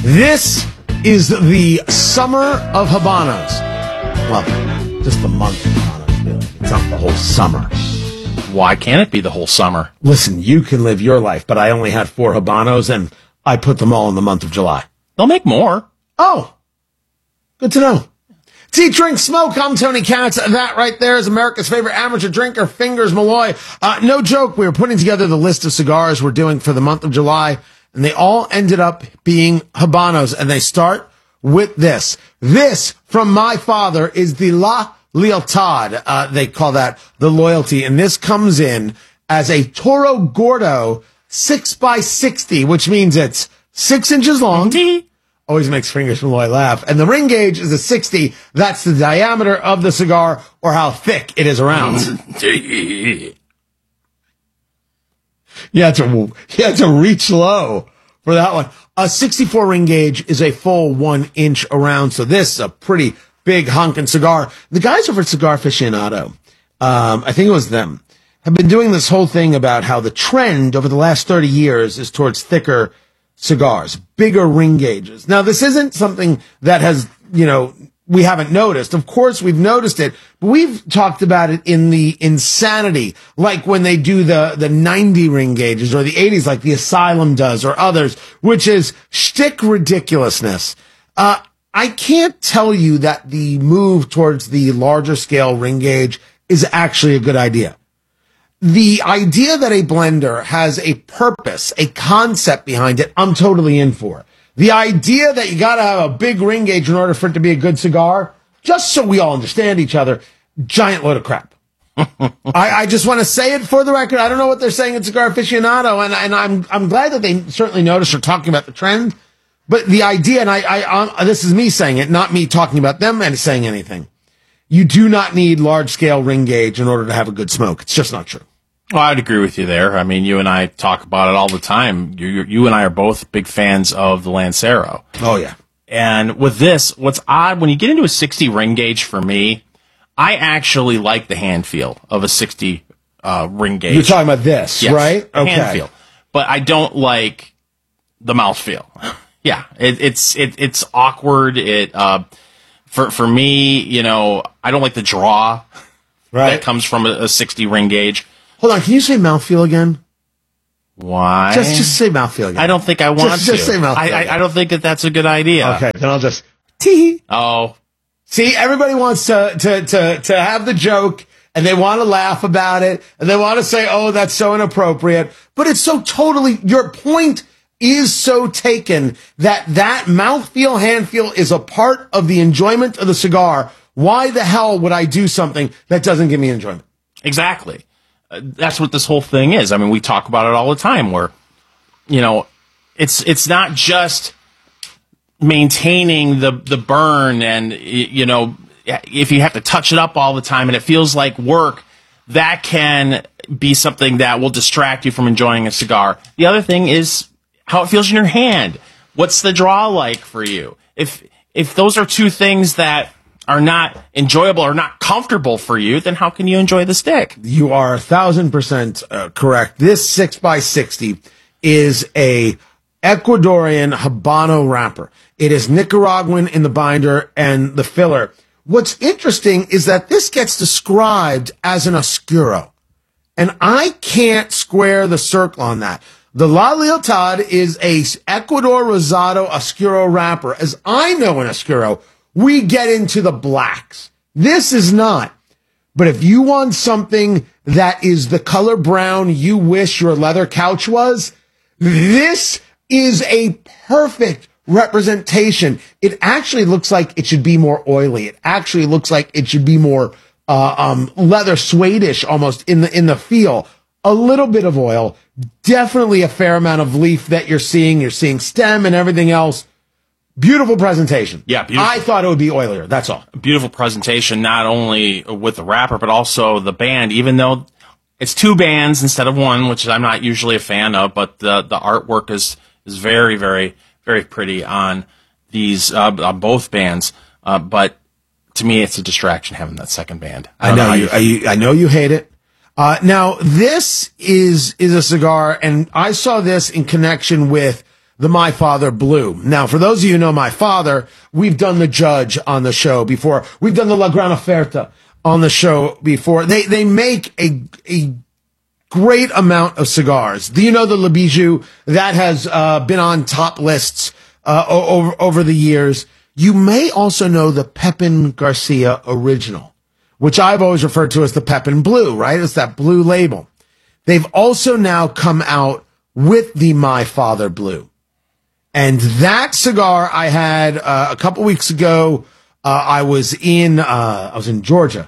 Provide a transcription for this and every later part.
This is the summer of Habanos. Well, just the month of Habanos, really. It's not the whole summer. Why can't it be the whole summer? Listen, you can live your life, but I only had 4 Habanos, and I put them all in the month of July. They'll make more. Oh, good to know. Tea, drink, smoke. I'm Tony Katz. That right there is America's favorite amateur drinker, Fingers Malloy. No joke, we were putting together the list of cigars we're doing for the month of July, and they all ended up being Habanos, and they start with this. This, from my father, is the La Lealtad. They call that the loyalty, and this comes in as a Toro Gordo 6x60, which means it's 6 inches long. Always makes Fingers Malloy laugh. And the ring gauge is a 60. That's the diameter of the cigar, or how thick it is around. You had to reach low for that one. A 64 ring gauge is a full 1 inch around. So this is a pretty big honking cigar. The guys over at Cigar Aficionado, I think it was them, have been doing this whole thing about how the trend over the last 30 years is towards thicker cigars, bigger ring gauges. Now, this isn't something that has, we haven't noticed. Of course, we've noticed it, but we've talked about it in the Insanity, like when they do the 90 ring gauges, or the 80s, like the Asylum does, or others, which is shtick ridiculousness. I can't tell you that the move towards the larger scale ring gauge is actually a good idea. The idea that a blender has a purpose, a concept behind it, I'm totally in for. The idea that you gotta have a big ring gauge in order for it to be a good cigar, just so we all understand each other, giant load of crap. I just want to say it for the record. I don't know what they're saying at Cigar Aficionado, and I'm glad that they certainly noticed or talking about the trend. But the idea, and this is me saying it, not me talking about them and saying anything. You do not need large scale ring gauge in order to have a good smoke. It's just not true. Well, I'd agree with you there. I mean, you and I talk about it all the time. You and I are both big fans of the Lancero. Oh, yeah. And with this, what's odd, when you get into a 60 ring gauge for me, I actually like the hand feel of a 60 ring gauge. You're talking about this, yes, right? Okay. Hand feel. But I don't like the mouth feel. Yeah, it's awkward. For me, I don't like the draw that comes from a 60 ring gauge. Hold on, can you say mouthfeel again? Why? Just say mouthfeel again. I don't think I want to. Just say mouthfeel. I don't think that's a good idea. Okay, then I'll just tee. Oh. See, everybody wants to have the joke, and they want to laugh about it, and they want to say, oh, that's so inappropriate. But it's so totally, your point is so taken that mouthfeel, handfeel is a part of the enjoyment of the cigar. Why the hell would I do something that doesn't give me enjoyment? Exactly. That's what this whole thing is. I mean, we talk about it all the time where, it's not just maintaining the burn and, if you have to touch it up all the time and it feels like work, that can be something that will distract you from enjoying a cigar. The other thing is how it feels in your hand. What's the draw like for you? If those are two things that are not enjoyable or not comfortable for you, then how can you enjoy the stick? You are 1,000% correct. This 6x60 is a Ecuadorian Habano wrapper. It is Nicaraguan in the binder and the filler. What's interesting is that this gets described as an Oscuro, and I can't square the circle on that. The La Lealtad is a Ecuador Rosado Oscuro wrapper. As I know in Oscuro, we get into the blacks. This is not. But if you want something that is the color brown you wish your leather couch was, this is a perfect representation. It actually looks like it should be more oily. It actually looks like it should be more leather suede-ish almost in the feel. A little bit of oil, definitely a fair amount of leaf that you're seeing. You're seeing stem and everything else. Beautiful presentation. Yeah, beautiful. I thought it would be oilier. That's all. Beautiful presentation, not only with the wrapper, but also the band, even though it's 2 bands instead of 1, which I'm not usually a fan of, but the artwork is very, very, very pretty on these, on both bands. But to me, it's a distraction having that second band. I know you hate it. Now, this is a cigar, and I saw this in connection with the My Father Blue. Now, for those of you who know my father, we've done the Judge on the show before. We've done the La Gran Oferta on the show before. They make a great amount of cigars. Do you know the Le Bijou? That has been on top lists over the years. You may also know the Pepin Garcia Original, which I've always referred to as the Pepin Blue, right? It's that blue label. They've also now come out with the My Father Blue. And that cigar I had a couple weeks ago. I was in Georgia,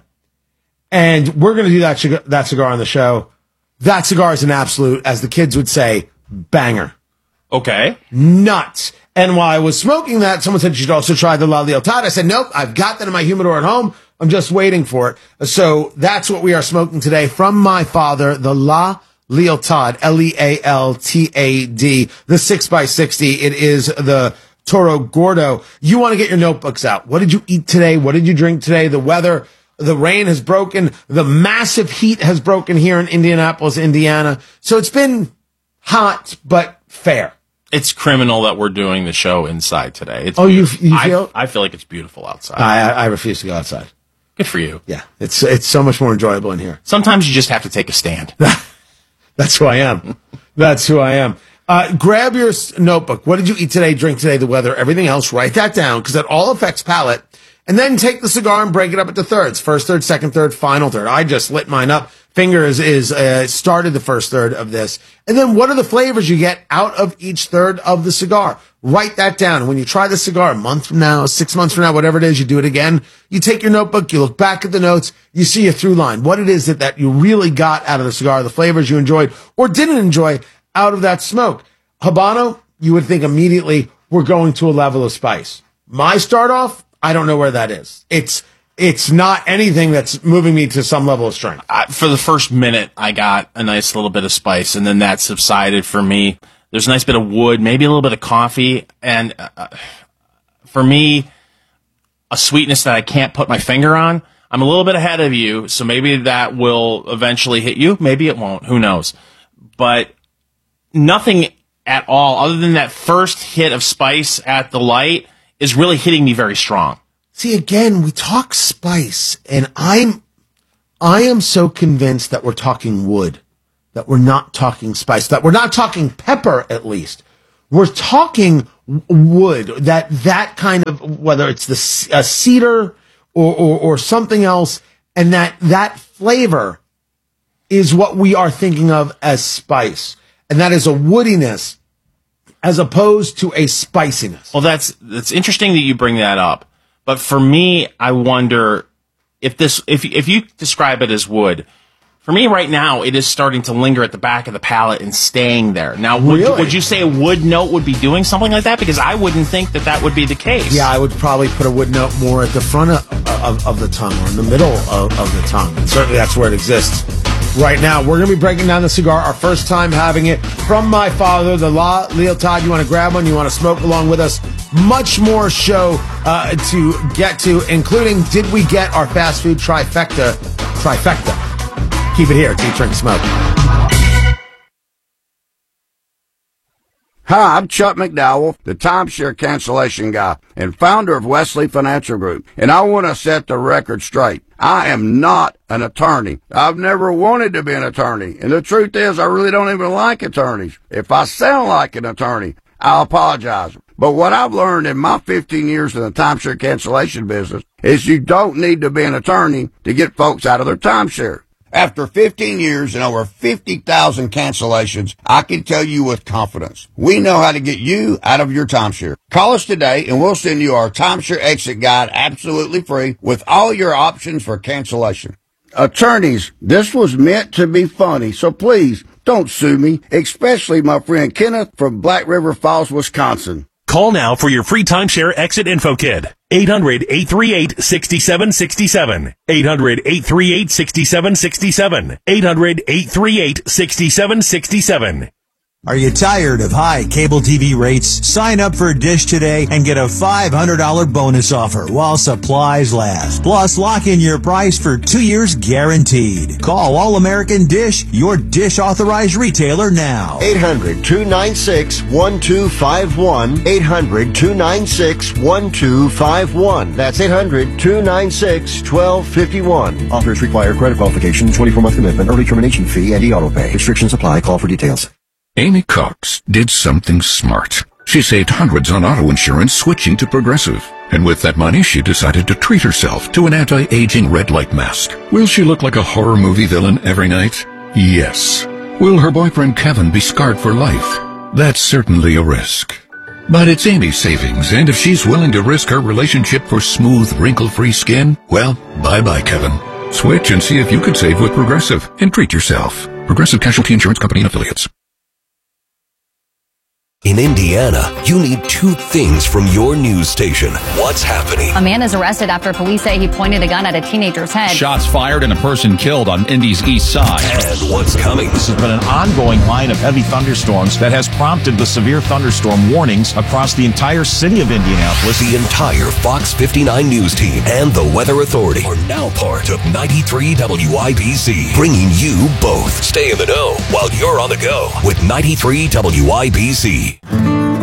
and we're going to do that cigar on the show. That cigar is an absolute, as the kids would say, banger. Okay. Nuts. And while I was smoking that, someone said you should also try the La Lealtad. I said, nope, I've got that in my humidor at home. I'm just waiting for it. So that's what we are smoking today from my father, the La Lealtad, Lealtad, the 6x60. It is the Toro Gordo. You want to get your notebooks out. What did you eat today? What did you drink today? The weather, the rain has broken. The massive heat has broken here in Indianapolis, Indiana. So it's been hot, but fair. It's criminal that we're doing the show inside today. It's you feel? I feel like it's beautiful outside. I refuse to go outside. Good for you. Yeah, it's so much more enjoyable in here. Sometimes you just have to take a stand. That's who I am. That's who I am. Grab your notebook. What did you eat today, drink today, the weather, everything else? Write that down because that all affects palate. And then take the cigar and break it up into thirds. First third, second third, final third. I just lit mine up. Fingers started the first third of this. And then what are the flavors you get out of each third of the cigar? Write that down. And when you try the cigar a month from now, 6 months from now, whatever it is, you do it again. You take your notebook, you look back at the notes, you see a through line. What it is that you really got out of the cigar, the flavors you enjoyed or didn't enjoy out of that smoke. Habano, you would think immediately we're going to a level of spice. My start off, I don't know where that is. It's not anything that's moving me to some level of strength. For the first minute, I got a nice little bit of spice, and then that subsided for me. There's a nice bit of wood, maybe a little bit of coffee, and for me, a sweetness that I can't put my finger on. I'm a little bit ahead of you, so maybe that will eventually hit you. Maybe it won't. Who knows? But nothing at all, other than that first hit of spice at the light, is really hitting me very strong. See, again, we talk spice, and I am so convinced that we're talking wood, that we're not talking spice, that we're not talking pepper, at least. We're talking wood, that kind of, whether it's a cedar or something else, and that flavor is what we are thinking of as spice. And that is a woodiness as opposed to a spiciness. Well, that's interesting that you bring that up. But for me, I wonder if you describe it as wood. For me right now, it is starting to linger at the back of the palate and staying there. Now, would you say a wood note would be doing something like that? Because I wouldn't think that would be the case. Yeah, I would probably put a wood note more at the front of the tongue or in the middle of the tongue. And certainly that's where it exists right now. We're going to be breaking down the cigar, our first time having it from my father, the La Lealtad. You want to grab one? You want to smoke along with us? Much more show to get to, including did we get our fast food trifecta? Keep it here. It's Eat, Drink, Smoke. Hi, I'm Chuck McDowell, the timeshare cancellation guy and founder of Wesley Financial Group, and I want to set the record straight. I am not an attorney. I've never wanted to be an attorney, and the truth is I really don't even like attorneys. If I sound like an attorney, I'll apologize. But what I've learned in my 15 years in the timeshare cancellation business is you don't need to be an attorney to get folks out of their timeshare. After 15 years and over 50,000 cancellations, I can tell you with confidence, we know how to get you out of your timeshare. Call us today and we'll send you our timeshare exit guide absolutely free with all your options for cancellation. Attorneys, this was meant to be funny, so please don't sue me, especially my friend Kenneth from Black River Falls, Wisconsin. Call now for your free timeshare exit info kit. 800-838-6767. 800-838-6767. 800-838-6767. Are you tired of high cable TV rates? Sign up for Dish today and get a $500 bonus offer while supplies last. Plus, lock in your price for 2 years guaranteed. Call All American Dish, your Dish authorized retailer now. 800-296-1251. 800-296-1251. That's 800-296-1251. Offers require credit qualification, 24-month commitment, early termination fee, and e-auto pay. Restrictions apply. Call for details. Amy Cox did something smart. She saved hundreds on auto insurance switching to Progressive. And with that money, she decided to treat herself to an anti-aging red light mask. Will she look like a horror movie villain every night? Yes. Will her boyfriend Kevin be scarred for life? That's certainly a risk. But it's Amy's savings, and if she's willing to risk her relationship for smooth, wrinkle-free skin, well, bye-bye, Kevin. Switch and see if you could save with Progressive and treat yourself. Progressive Casualty Insurance Company and Affiliates. In Indiana, you need two things from your news station. What's happening? A man is arrested after police say he pointed a gun at a teenager's head. Shots fired and a person killed on Indy's east side. And what's coming? This has been an ongoing line of heavy thunderstorms that has prompted the severe thunderstorm warnings across the entire city of Indianapolis. The entire Fox 59 news team and the Weather Authority are now part of 93 WIBC, bringing you both. Stay in the know while you're on the go with 93 WIBC.